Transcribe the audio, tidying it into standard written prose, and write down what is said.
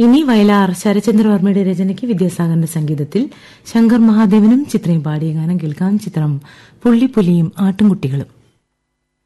ഇനി വയലാർ ശരചന്ദ്രവർമ്മയുടെ രചനയ്ക്ക് വിദ്യാസാഗറിന്റെ സംഗീതത്തിൽ ശങ്കർ മഹാദേവനും ചിത്രയും പാടിയ ഗാനം കേൾക്കാം. ചിത്രം പുള്ളിപ്പുലിയും ആട്ടുംകുട്ടികളും.